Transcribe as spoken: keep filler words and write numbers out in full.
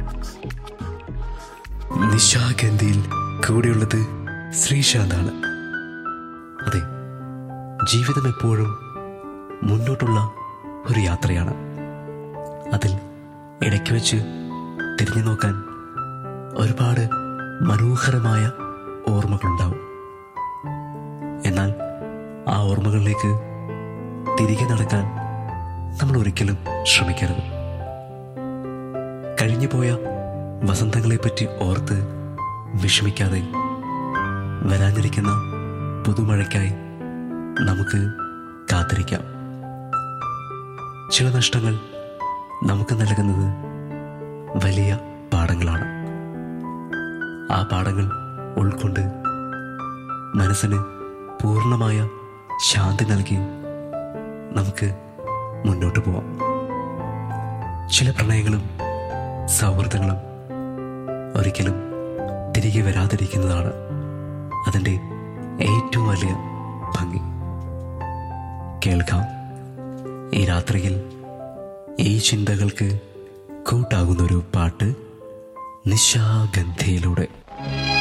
നിശാഗന്ധിയിൽ കൂടെയുള്ളത് ശ്രീശാന്താണ്. അതെ, ജീവിതം എപ്പോഴും മുന്നോട്ടുള്ള ഒരു യാത്രയാണ്. അതിൽ ഇടയ്ക്ക് വെച്ച് തിരിഞ്ഞു നോക്കാൻ ഒരുപാട് മനോഹരമായ ഓർമ്മകളുണ്ടാവും. എന്നാൽ ആ ഓർമ്മകളിലേക്ക് തിരികെ നടക്കാൻ നമ്മൾ ഒരിക്കലും ശ്രമിക്കരുത്. കഴിഞ്ഞുപോയ വസന്തങ്ങളെപ്പറ്റി ഓർത്ത് വിഷമിക്കാതെ വരാനിരിക്കുന്ന പുതുമഴയ്ക്കായി നമുക്ക് കാത്തിരിക്കാം. ചില നഷ്ടങ്ങൾ നമുക്ക് നൽകുന്നത് വലിയ പാഠങ്ങളാണ്. ആ പാഠങ്ങൾ ഉൾക്കൊണ്ട് മനസ്സിന് പൂർണ്ണമായ ശാന്തി നൽകി നമുക്ക് മുന്നോട്ട് പോവാം. ചില പ്രണയങ്ങളും സൗഹൃദങ്ങളും ഒരിക്കലും തിരികെ വരാതിരിക്കുന്നതാണ് അതിൻ്റെ ഏറ്റവും വലിയ ഭംഗി. കേൾക്കാം ഈ രാത്രിയിൽ ഈ ചിന്തകൾക്ക് കൂട്ടാകുന്നൊരു പാട്ട് നിശാഗന്ധിയിലൂടെ.